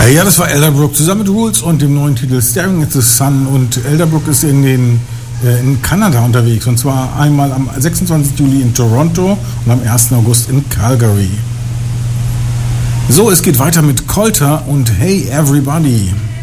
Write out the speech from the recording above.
Ja, das war Elderbrook zusammen mit Rules und dem neuen Titel Staring at the Sun. Und Elderbrook ist in Kanada unterwegs. Und zwar einmal am 26. Juli in Toronto und am 1. August in Calgary. So, es geht weiter mit Colter und Hey Everybody.